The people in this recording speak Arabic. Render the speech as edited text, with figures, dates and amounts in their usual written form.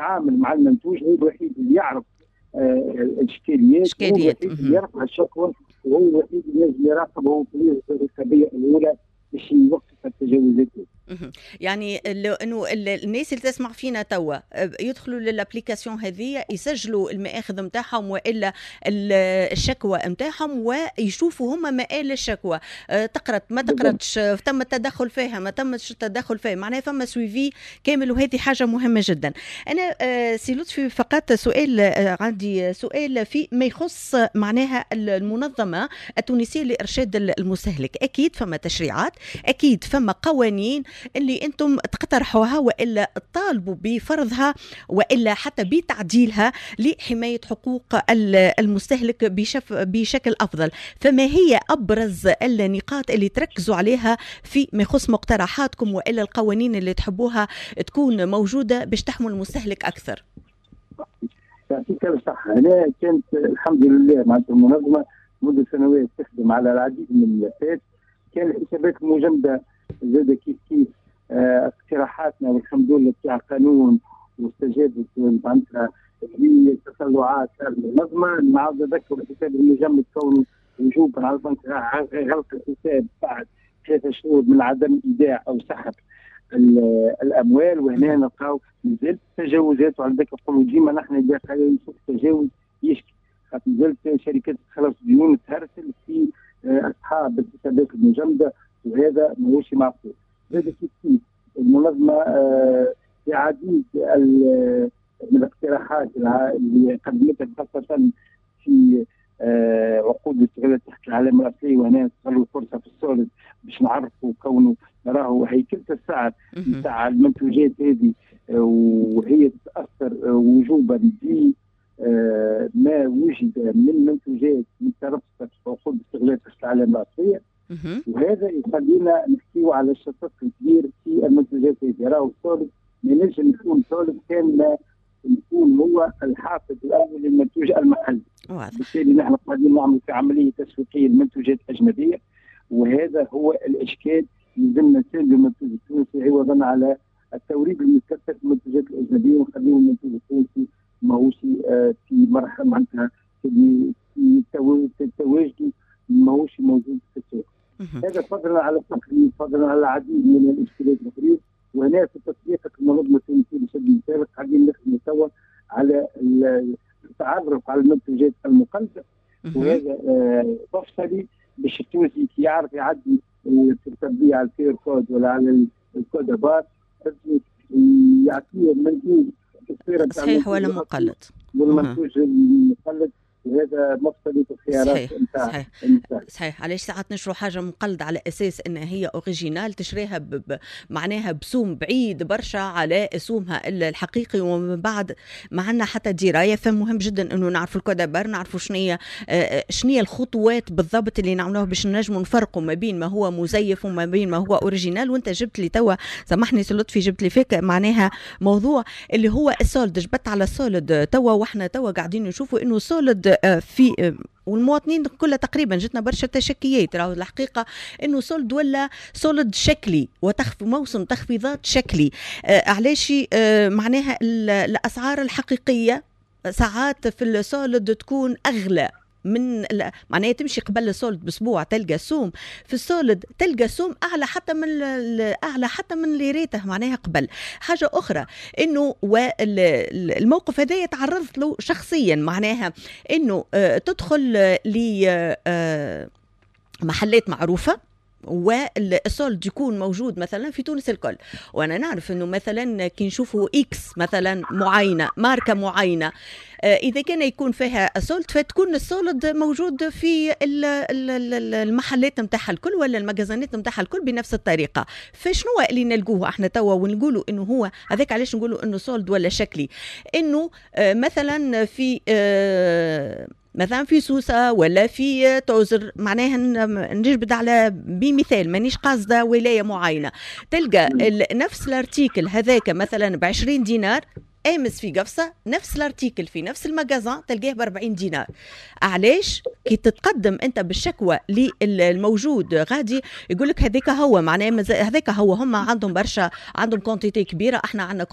يتعامل مع المنتوج، هو الوحيد اللي يعرف الاشكاليات، هو الوحيد اللي يرفع الشكوى، وهو الوحيد اللي لازم يراقب هو في الرقابيه الاولى باش يوقف التجاوزات. يعني انه الناس اللي تسمع فينا توا يدخلوا للابليكاسيون هذه، يسجلوا المآخذ نتاعهم والا الشكوى نتاعهم، ويشوفوا هما مآل الشكوى، تقرت ما تقرتش، تم التدخل فيها ما تمش التدخل فيها، معناها فما سويفي كامل، وهذه حاجه مهمه جدا. انا سي لطفي فقط سؤال، عندي سؤال في ما يخص معناها المنظمه التونسيه لارشاد المستهلك. اكيد فما تشريعات، اكيد فما قوانين اللي انتم تقترحوها والا تطالبوا بفرضها والا حتى بتعديلها لحمايه حقوق المستهلك بشكل افضل. فما هي ابرز النقاط اللي تركزوا عليها في ما يخص مقترحاتكم والا القوانين اللي تحبوها تكون موجوده باش تحمي المستهلك اكثر؟ يعطيك صح. انا كانت الحمد لله مع المنظمه منذ سنوات تخدم على العديد من الملفات، كان الحسابات المجمده زاد كيف اقتراحاتنا والحمد لله تاع قانون واستجابت معناتها لتطلعات المنظمه. نعاود نذكر الحساب المجمد كونه وجوبا على غلق الحساب بعد 3 شهور من عدم ايداع او سحب الاموال، وهنا نلقاو مازالت تجاوزات، وعلى ذلك نقولوا ديما نحن اذا يشوف تجاوز يشكي، خاطر مازالت شركات خلاص ديون تهرسل في اصحاب الحسابات المجمده، وهذا ماهوش معقول. هذا كيف المنظمه في عديد من الاقتراحات اللي قدمتها خاصه في عقود الاستغلال تحت العلامه الاصليه، وهنا نستغلوا الفرصه في السولد باش نعرفوا كونه راهو هيكله السعر نتاع المنتوجات هذه، وهي تتاثر وجوبا ب ما وجد من منتوجات مترصده في عقود الاستغلال تحت العلامه الاصليه، وهذا يخلينا نحكيو على الشق الكبير في المنتوجات هذه. راهو السولد ما نجم يكون سولد كان يكون هو الحافظ الاول للمنتوج المحلي، بالتالي نحن قاعدين نعمل في عمليه تسويقيه للمنتوجات الاجنبيه، وهذا هو الاشكال. لازمنا نساند المنتوج التونسي عوضا على التوريد المكثف للمنتوجات الاجنبيه، ونخليو المنتوج التونسي ماهوش في مرحله معناتها في تواجده ماهوش موجود في السوق. هذا فضلا على التقرير، فضلا على العديد من الاشكالات الاخرى. وهنا في تطبيق المنظمه التونسيه لشد المسابق قاعدين نخدموا توا على التعرف على المنتوجات المقلده، وهذا مفصلي باش التونسي يعرف يعدي في التطبيق على الكير كود ولا على الكود بار يعطيه المنتوج صحيح ولا مقلد، والمنتوج المقلد، وهذا مفصلي في الخيارات نتاع صحيح. علاش ساعات نشرو حاجه مقلده على اساس ان هي اوريجينال، تشريها معناها بسوم بعيد برشا على اسومها الحقيقي، ومن بعد ما عندنا حتى درايه. فمهم جدا انه نعرفوا الكودابر، نعرفوا شنية الخطوات بالضبط اللي نعملوها باش نجموا نفرقوا ما بين ما هو مزيف وما بين ما هو اوريجينال. وانت جبت لي توا، سامحني سي لطفي، جبت لي فيك معناها موضوع اللي هو السولد. جبت على السولد توا، واحنا توا قاعدين نشوفوا انه سولد في والمواطنين كلها تقريبا جتنا برشا تشكيات. راهو الحقيقه انه سولد ولا سولد شكلي موسم تخفيضات شكلي. علاش معناها الاسعار الحقيقيه ساعات في السولد تكون اغلى من معناها تمشي قبل السولد باسبوع تلقى سوم في السولد، تلقى سوم اعلى حتى من اللي ريته معناها قبل. حاجه اخرى انه الموقف هذا يتعرضت له شخصيا، معناها انه تدخل لمحلات معروفه والسولد يكون موجود مثلا في تونس الكل، وانا نعرف انه مثلا كي نشوفوا اكس مثلا معينه ماركه معينه اذا كان يكون فيها سولد فتكون السولد موجود في المحلات نتاعها الكل ولا المجازانات نتاعها الكل بنفس الطريقه. فشنو اللي نلقوه احنا توا ونقولوا انه هو هذاك؟ علاش نقولوا انه سولد ولا شكلي؟ انه مثلا في سوسة ولا في توزر، معناها نجبد على بمثال، مانيش قاصده ولايه معينه، تلقى نفس الارتيكل هذاك مثلا ب20 دينار، امس في قفصه نفس الارتيكل في نفس المجازان تلقاه ب40 دينار. علاش؟ كي تتقدم انت بالشكوى للموجود غادي يقول لك هذاك هو، معناه هذاك هو، هم عندهم برشا، عندهم كونتيتي كبيره، احنا عندنا